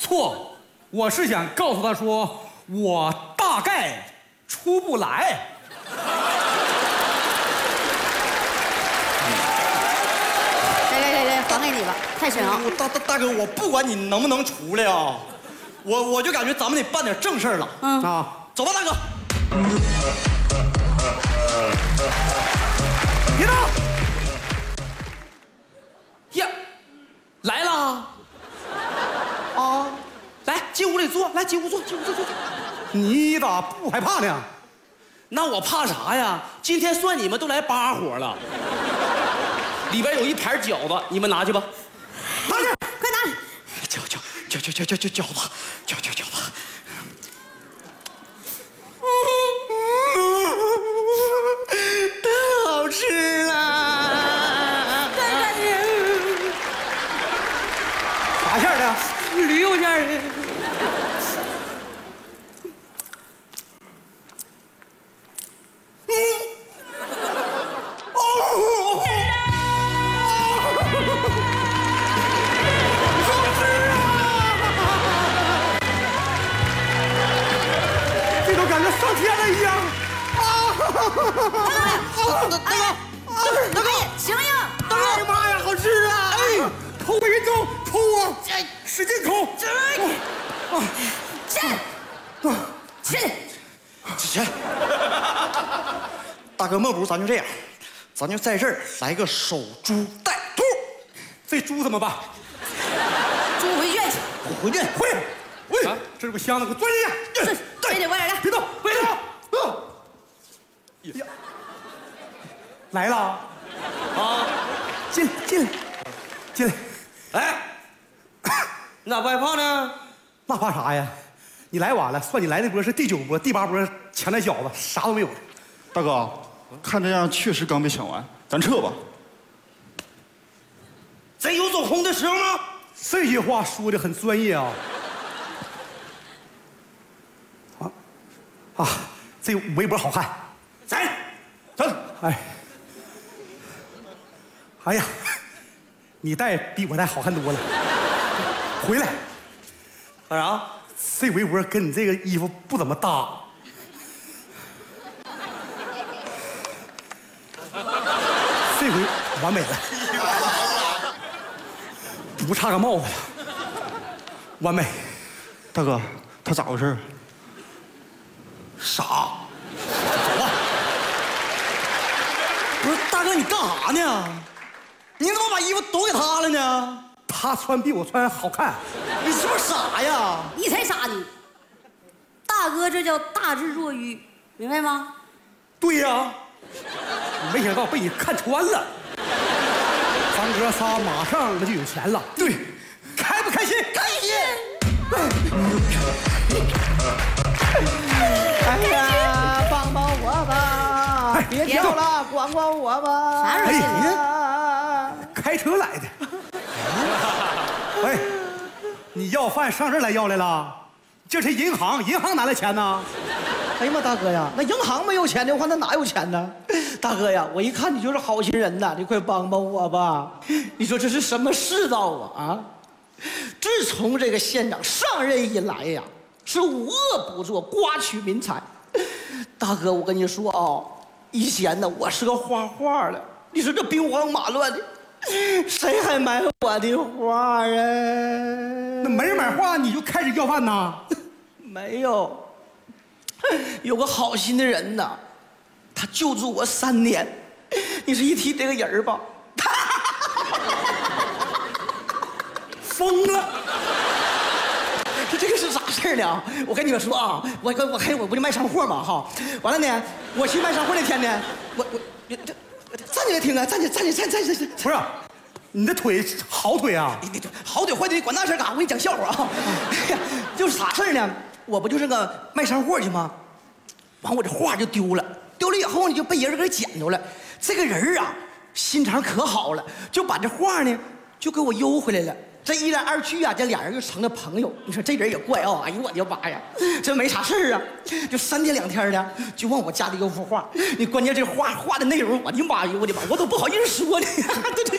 错，我是想告诉他说，我大概出不来。 来，还给你吧，太深啊！ 大哥，我不管你能不能出来啊，我就感觉咱们得办点正事儿了。走吧，大哥。 别动！ 呀，来了。啊，来进屋里坐，来进屋坐。 你咋不害怕呢？ 那我怕啥呀？今天算你们都来8伙了。里边有一盘饺子，你们拿去吧。 拿去， 快拿！ 饺子。太好吃了！ 啥馅的？ 驴肉馅的。 这种感觉上天了一样。 大哥，醒醒！ 哎呀妈呀，好吃啊！哎，抠不匀重，抠啊！使劲抠！ 起！ 大哥，莫不如咱就这样，咱就在这儿来个守株待兔。 这猪怎么办？ 猪回圈去。 回去。 喂，这是不箱子，给我钻进去！ 非得晚点来。 别动，别动！呀，来了啊！进来！ 哎，你咋不害怕呢？ 那怕啥呀？你来晚了，算你来那波是第9波、第8波抢点饺子，啥都没有了。 大哥，看这样确实刚被抢完，咱撤吧。 真有走红的时候吗？ 这些话说的很专业啊！这围脖好看。 走。 哎呀，你戴比我戴好看多了。回来， 干啥？ 这围脖跟你这个衣服不怎么搭。这回完美了，不差个帽子了，完美。 大哥，他咋回事？ 傻。走吧。不是大哥，你干啥呢？你怎么把衣服都给他了呢？ 他穿比我穿好看。 你是不是傻呀？ 你才傻呢！大哥，这叫大智若愚，明白吗？ 对呀，没想到被你看穿了。咱哥仨马上那就有钱了。对，开不开心？ 开心。 哎呀，帮帮我吧！别跳了，管管我吧！ 啥时候进来？ 开车来的。哎，你要饭上这儿来要来了？这是银行，银行哪来钱呢？ 哎呀妈，大哥呀，那银行没有钱的话，那哪有钱呢？大哥呀，我一看你就是好心人呐，你快帮帮我吧！你说这是什么世道啊？自从这个县长上任以来呀，是无恶不作，刮取民财。大哥，我跟你说啊，以前呢，我是个画画的，你说这兵荒马乱的，谁还买我的画啊？ 那没人买画，你就开始要饭呐？ 没有，有个好心的人呐，他救助我3年。你是一提这个人儿吧， 疯了！ 这个是啥事儿呢？我跟你们说啊，我不就卖上货嘛哈。完了呢，我去卖上货那天呢，站起来听啊，站起。 不是，你的腿好腿啊？ 你好腿坏腿，你管那事儿干啥？我给你讲笑话啊。哎呀，就是啥事儿呢？我不就是个卖上货去吗？完我这画就丢了以后呢就被人给捡着了。这个人啊，心肠可好了，就把这画呢就给我邮回来了。这一来二去啊，这俩人就成了朋友。你说这人也怪啊！哎呦我的妈呀，这没啥事儿啊，就3天2天的就往我家里邮幅画。你关键这画的内容，我的妈呀，我的妈，我都不好意思说呢。对，